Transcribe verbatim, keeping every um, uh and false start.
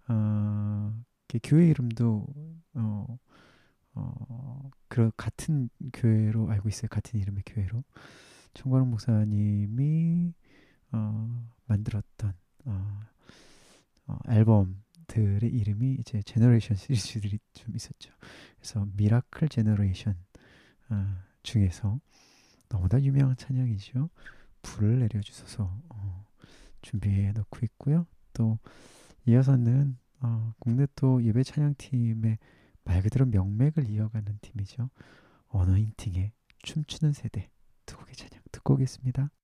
어, 이렇게 교회 이름도 어, 어, 그 같은 교회로 알고 있어요. 같은 이름의 교회로. 청관홍 목사님이 어, 만들었던 어, 어, 앨범들의 이름이 이제 제너레이션 시리즈들이 좀 있었죠. 그래서 미라클 제너레이션 어, 중에서 너무나 유명한 찬양이죠. 불을 내려주소서 어, 준비해 놓고 있고요. 또 이어서는 어, 국내 또 예배 찬양팀의 말 그대로 명맥을 이어가는 팀이죠. 어너인팅의 춤추는 세대 두 곡의 찬양 듣고 오겠습니다.